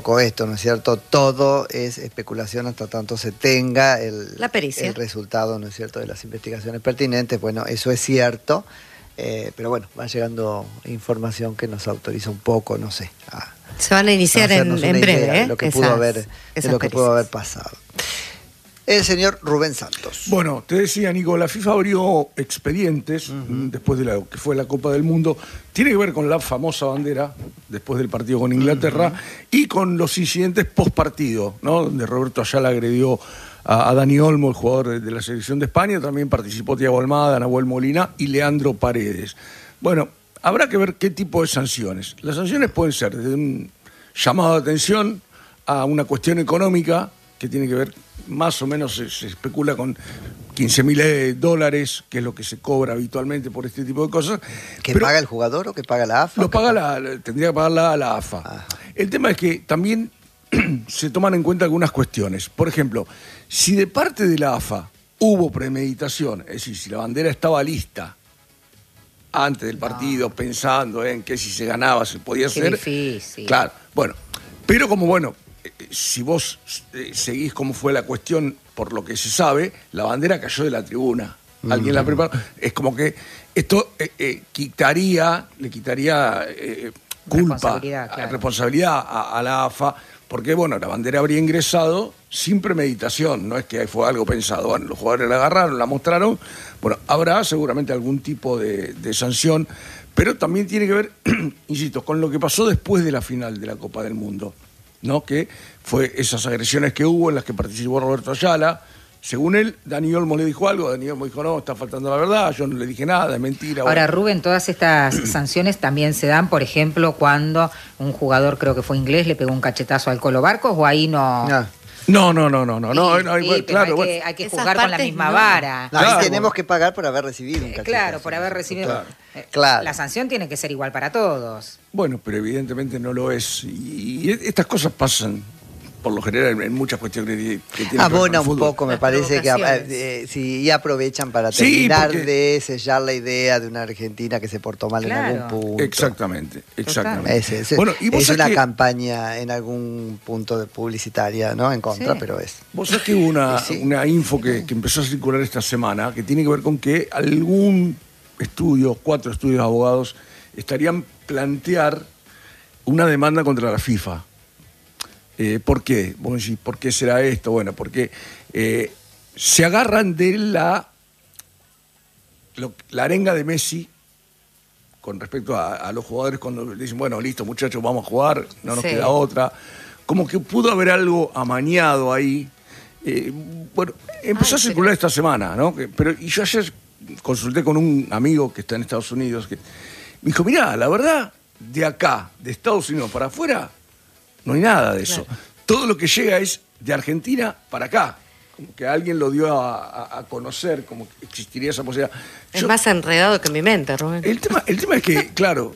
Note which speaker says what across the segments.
Speaker 1: esto, ¿no es cierto? Todo es especulación hasta tanto se tenga
Speaker 2: la pericia,
Speaker 1: el resultado, ¿no es cierto?, de las investigaciones pertinentes. Bueno, eso es cierto, pero bueno, va llegando información que nos autoriza un poco, no sé,
Speaker 2: se van a iniciar en breve,
Speaker 1: de lo que pudo haber pasado. El señor Rubén Santos.
Speaker 3: Bueno, te decía, Nico, la FIFA abrió expedientes después de lo que fue la Copa del Mundo. Tiene que ver con la famosa bandera, después del partido con Inglaterra, y con los incidentes post partido, ¿no? Donde Roberto Ayala agredió a Dani Olmo, el jugador de la selección de España. También participó Thiago Almada, Nahuel Molina y Leandro Paredes. Bueno, habrá que ver qué tipo de sanciones. Las sanciones pueden ser desde un llamado de atención a una cuestión económica que tiene que ver, más o menos se especula con $15.000, que es lo que se cobra habitualmente por este tipo de cosas.
Speaker 1: ¿Que paga el jugador o que paga la AFA?
Speaker 3: Lo paga tendría que pagar la AFA. El tema es que también se toman en cuenta algunas cuestiones. Por ejemplo, si de parte de la AFA hubo premeditación, es decir, si la bandera estaba lista antes del partido, pensando en que si se ganaba se podía hacer.
Speaker 2: Difícil.
Speaker 3: Claro, bueno, pero si vos seguís cómo fue la cuestión, por lo que se sabe, la bandera cayó de la tribuna. Alguien la preparó. Es como que esto le quitaría culpa, responsabilidad a la AFA, porque bueno, la bandera habría ingresado sin premeditación, no es que fue algo pensado. Bueno, los jugadores la agarraron, la mostraron. Bueno, habrá seguramente algún tipo de sanción, pero también tiene que ver, insisto, con lo que pasó después de la final de la Copa del Mundo, ¿no? Que fue esas agresiones que hubo en las que participó Roberto Ayala. Según él, Dani Olmo le dijo algo, Dani Olmo dijo, no, está faltando la verdad, yo no le dije nada, es mentira.
Speaker 4: Ahora, Rubén, todas estas sanciones también se dan, por ejemplo, cuando un jugador, creo que fue inglés, le pegó un cachetazo al Colo Barcos, o ahí no...
Speaker 3: No,
Speaker 4: claro, hay que jugar con la misma vara.
Speaker 1: No, claro. Tenemos que pagar por haber recibido un cachetazo.
Speaker 4: Claro, por haber recibido...
Speaker 1: Claro.
Speaker 4: La sanción tiene que ser igual para todos.
Speaker 3: Bueno, pero evidentemente no lo es. Y estas cosas pasan, por lo general, en muchas cuestiones que tienen
Speaker 1: abona un poco, me parece que sí, y aprovechan para terminar de sellar la idea de una Argentina que se portó mal en algún punto.
Speaker 3: Exactamente.
Speaker 1: Bueno, y es una campaña en algún punto de publicitaria, ¿no? En contra, pero es.
Speaker 3: Vos sabés que hubo una info que empezó a circular esta semana, que tiene que ver con que algún 4 estudios de abogados estarían plantear una demanda contra la FIFA. ¿Por qué? Vos decís, ¿por qué será esto? Bueno, porque se agarran de la arenga de Messi con respecto a los jugadores cuando le dicen, bueno, listo, muchachos, vamos a jugar, no nos queda otra. Como que pudo haber algo amañado ahí. Bueno, empezó a circular esta semana, ¿no? Y yo ayer consulté con un amigo que está en Estados Unidos, que me dijo, mirá, la verdad, de acá, de Estados Unidos para afuera, no hay nada de eso. Todo lo que llega es de Argentina para acá. Como que alguien lo dio a conocer, como que existiría esa posibilidad.
Speaker 2: Es más enredado que mi mente, Rubén.
Speaker 3: El tema es que, claro,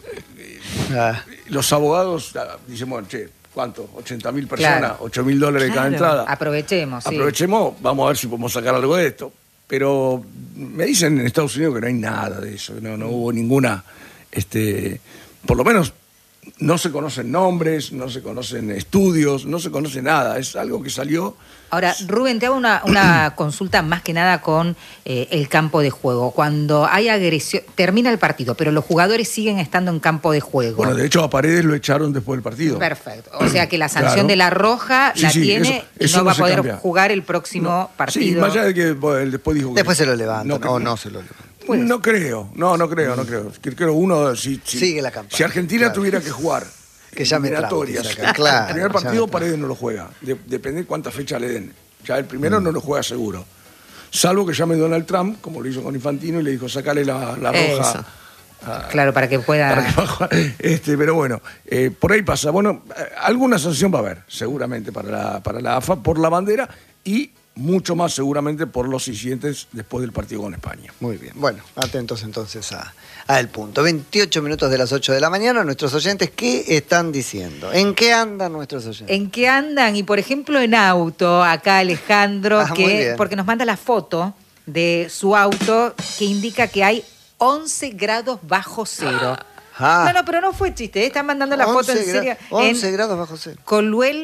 Speaker 3: los abogados dicen, bueno, che, ¿cuánto? 80.000 personas, $8.000 cada entrada.
Speaker 4: Aprovechemos,
Speaker 3: vamos a ver si podemos sacar algo de esto. Pero me dicen en Estados Unidos que no hay nada de eso, no hubo ninguna, por lo menos no se conocen nombres, no se conocen estudios, no se conoce nada, es algo que salió.
Speaker 4: Ahora, Rubén, te hago una consulta más que nada con el campo de juego. Cuando hay agresión, termina el partido, pero los jugadores siguen estando en campo de juego.
Speaker 3: Bueno, de hecho a Paredes lo echaron después del partido.
Speaker 4: Perfecto, o sea que la sanción de la roja la tiene eso y no va a poder jugar el próximo partido. Sí,
Speaker 3: más allá de que después dijo que...
Speaker 1: Después se lo levantan, no se lo levantan.
Speaker 3: Pues, no creo. Creo uno,
Speaker 1: sigue la campaña.
Speaker 3: Si Argentina tuviera que jugar
Speaker 1: que llame
Speaker 3: eliminatorias,
Speaker 1: claro,
Speaker 3: el primer partido Paredes no lo juega, depende de cuántas fechas le den. Ya el primero no lo juega seguro. Salvo que llame Donald Trump, como lo hizo con Infantino, y le dijo, sacale la roja.
Speaker 4: Claro, para que pueda...
Speaker 3: pero bueno, por ahí pasa. Bueno, alguna sanción va a haber, seguramente, para la AFA, por la bandera y mucho más seguramente por los incidentes después del partido con España.
Speaker 1: Muy bien. Bueno, atentos entonces a el punto. 28 minutos de las 8 de la mañana. Nuestros oyentes, ¿qué están diciendo? ¿En qué andan nuestros oyentes?
Speaker 4: ¿En qué andan? Y por ejemplo en auto, acá Alejandro, porque nos manda la foto de su auto que indica que hay 11 grados bajo cero.
Speaker 1: Ah.
Speaker 4: No, pero no fue chiste, están mandando la foto en serio.
Speaker 1: 11 grados bajo cero.